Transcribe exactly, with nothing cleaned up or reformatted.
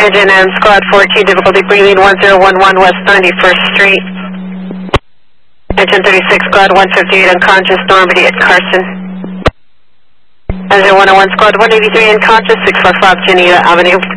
Engine and Squad fourteen, difficulty breathing one zero one one West ninety-first Street. Engine thirty-six, Squad one fifty-eight, unconscious, Normandy at Carson. Engine one oh one, Squad one eighty-three, unconscious, six four five Geneva Avenue.